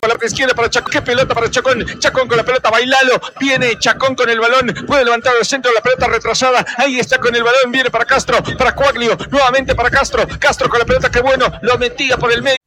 con la izquierda para Chacón. Qué pelota para Chacón. Chacón con la pelota, bailalo. Viene Chacón con el balón. Puede levantar al centro la pelota retrasada. Ahí está con el balón. Viene para Castro. Para Quaglio. Nuevamente para Castro. Castro con la pelota. Qué bueno. Lo metía por el medio.